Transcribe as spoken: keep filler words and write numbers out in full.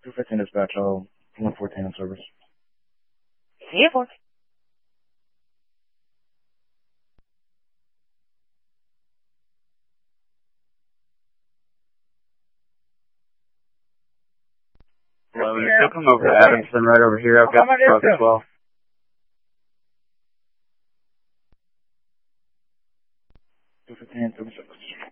two fifteen dispatch, I'll one fourteen in service. See you, four. Hello, you're still coming over to Adamson right over here. I've got the truck as well. two fifteen, thirty-six.